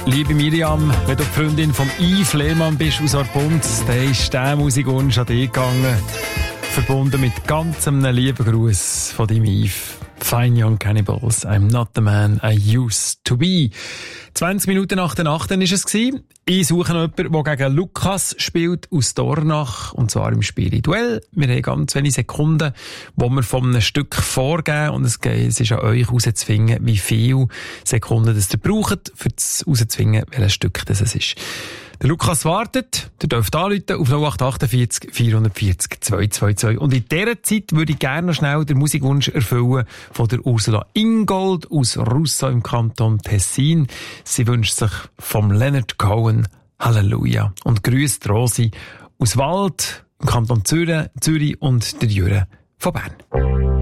Liebe Miriam, wenn du die Freundin vom Yves Lehmann bist aus Orpund, dann ist der Musikwunsch an dich gegangen. Verbunden mit ganz einem lieben Gruß von deinem Yves. Fine Young Cannibals, I'm not the man I used to be. 20 Minuten nach der Nacht war es. Ich suche noch jemanden, der gegen Lukas spielt aus Dornach, und zwar im Spirituell. Wir haben ganz wenige Sekunden, wo wir von einem Stück vorgeben, und es ist an euch herauszufinden, wie viele Sekunden das ihr braucht, um herauszufinden, welches Stück das ist. Der Lukas wartet, ihr dürft anrufen auf 0848 440 222. Und in dieser Zeit würde ich gerne noch schnell den Musikwunsch erfüllen von der Ursula Ingold aus Russa im Kanton Tessin. Sie wünscht sich vom Leonard Cohen Halleluja und grüßt Rosi aus Wald im Kanton Zürich und der Jürgen von Bern.